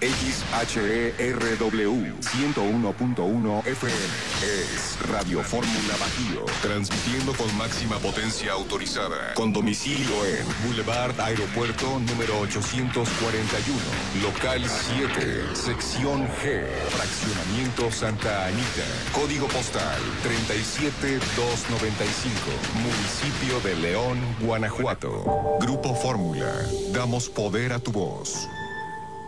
XHERW 101.1 FM. Es Radio Fórmula Bajío. Transmitiendo con máxima potencia autorizada. Con domicilio en Boulevard Aeropuerto número 841. Local 7. Sección G. Fraccionamiento Santa Anita. Código postal 37295. Municipio de León, Guanajuato. Grupo Fórmula. Damos poder a tu voz.